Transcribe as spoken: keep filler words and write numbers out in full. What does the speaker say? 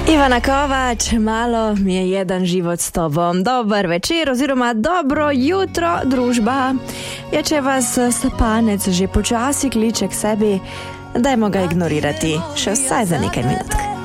Ivana Kovač, malo mi je jedan život s tobom. Dobar večer oziroma dobro jutro, družba. Ja, če vas spanec že počasi kliče k sebi, dajmo ga ignorirati še vsaj za nekaj minut.